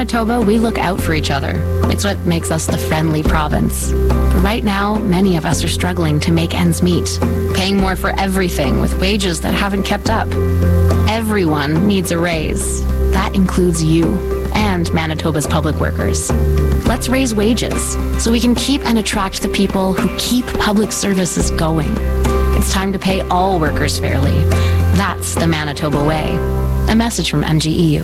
Manitoba, we look out for each other. It's what makes us the friendly province. But right now, many of us are struggling to make ends meet, paying more for everything with wages that haven't kept up. Everyone needs a raise. That includes you and Manitoba's public workers. Let's raise wages so we can keep and attract the people who keep public services going. It's time to pay all workers fairly. That's the Manitoba way. A message from MGEU.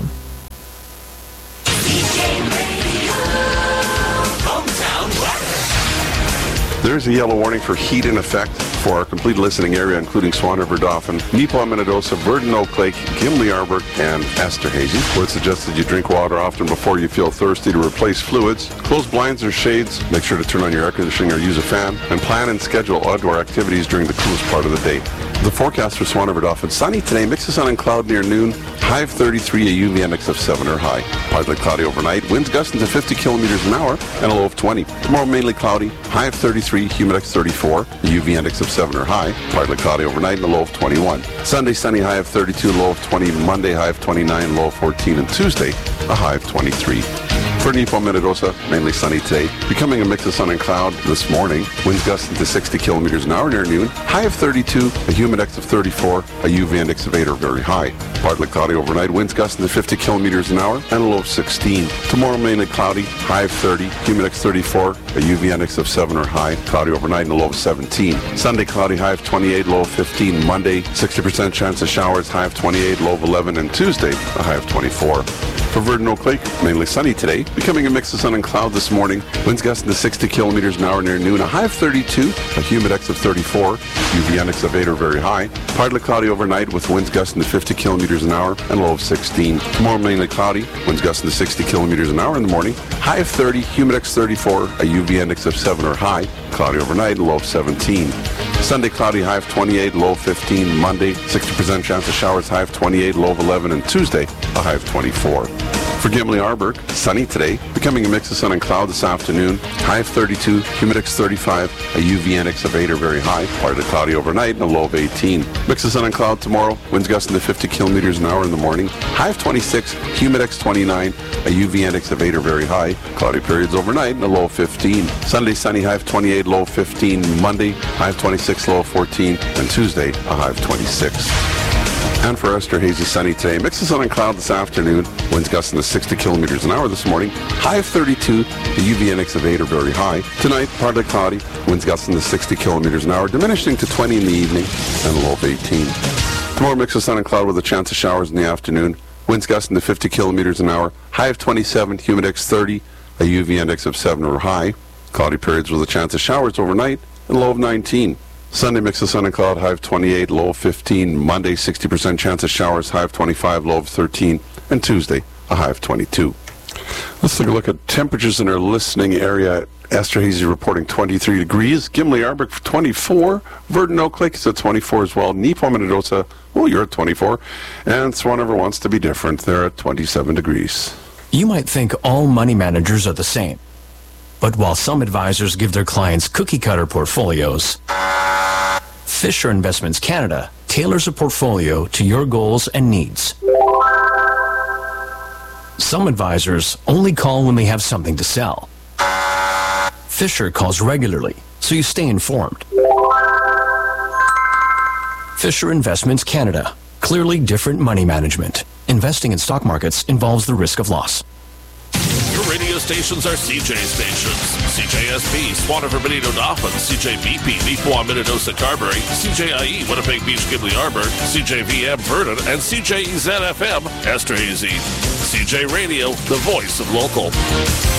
There's a yellow warning for heat in effect for our complete listening area, including Swan River Dauphin, Neepawa, Minnedosa, Verdon, Oak Lake, Gimli, Arbour, and Esterhazy. It's suggested you drink water often before you feel thirsty to replace fluids. Close blinds or shades. Make sure to turn on your air conditioning or use a fan. And plan and schedule outdoor activities during the coolest part of the day. The forecast for Swan River Dauphin: sunny today, mix of sun and cloud near noon. High of 33, a UV index of 7 or high. Partly cloudy overnight, winds gusting to 50 kilometers an hour, and a low of 20. Tomorrow mainly cloudy, high of 33, humidex 34, a UV index of 7 or high. Partly cloudy overnight, and a low of 21. Sunday sunny, high of 32, low of 20. Monday high of 29, low of 14, and Tuesday a high of 23. For Neepawa, Minnedosa, mainly sunny today, becoming a mix of sun and cloud this morning. Winds gusting to 60 kilometers an hour near noon. High of 32, a humidex of 34, a UV index of 8 or very high. Partly cloudy overnight, winds gusting to 50 kilometers an hour, and a low of 16. Tomorrow mainly cloudy, high of 30, humidex 34, a UV index of 7 or high. Cloudy overnight and a low of 17. Sunday cloudy, high of 28, low of 15. Monday, 60% chance of showers, high of 28, low of 11. And Tuesday, a high of 24. For Verdon, Oak Lake, mainly sunny today, becoming a mix of sun and cloud this morning. Winds gusting to 60 kilometers an hour near noon. A high of 32, a humidex of 34, UV index of 8 or very high. Partly cloudy overnight with winds gusting to 50 kilometers an hour and a low of 16. Tomorrow mainly cloudy, winds gusting to 60 kilometers an hour in the morning. High of 30, humidex 34, a UV index of 7 or high. Cloudy overnight, a low of 17. Sunday cloudy, high of 28, low of 15. Monday, 60% chance of showers, high of 28, low of 11. And Tuesday, a high of 24. For Gimli, Arbour, sunny today, becoming a mix of sun and cloud this afternoon. High of 32, humidex 35, a UV index of 8 or very high. Partly cloudy overnight and a low of 18. Mix of sun and cloud tomorrow. Winds gusting to 50 kilometers an hour in the morning. High of 26, humidex 29, a UV index of 8 or very high. Cloudy periods overnight and a low of 15. Sunday sunny, high of 28, low of 15. Monday, high of 26, low of 14. And Tuesday, a high of 26. And for Esterhazy, sunny today. Mix of sun and cloud this afternoon. Winds gusting to 60 kilometers an hour this morning. High of 32, the UV index of 8 or very high. Tonight, partly cloudy. Winds gusting to 60 kilometers an hour, diminishing to 20 in the evening and a low of 18. Tomorrow, mix of sun and cloud with a chance of showers in the afternoon. Winds gusting to 50 kilometers an hour. High of 27, humidex 30, a UV index of 7 or high. Cloudy periods with a chance of showers overnight and a low of 19. Sunday, mix of sun and cloud, high of 28, low of 15. Monday, 60% chance of showers, high of 25, low of 13. And Tuesday, a high of 22. Let's take a look at temperatures in our listening area. Esterhazy reporting 23 degrees. Gimli, Arbour 24. Verdon, Oak Lake is at 24 as well. Neepawa, Minnedosa, well, you're at 24. And Swan River wants to be different. They're at 27 degrees. You might think all money managers are the same. But while some advisors give their clients cookie-cutter portfolios, Fisher Investments Canada tailors a portfolio to your goals and needs. Some advisors only call when they have something to sell. Fisher calls regularly, so you stay informed. Fisher Investments Canada. Clearly different money management. Investing in stock markets involves the risk of loss. Your radio stations are CJ stations. CJSP, Swan River, Benito, Dauphin, CJBP, Neepawa, Minnedosa, Carberry, CJIE, Winnipeg Beach, Gimli, Arbour, CJVM, Verdon, and CJEZ-FM, Esterhazy. CJ Radio, the voice of local.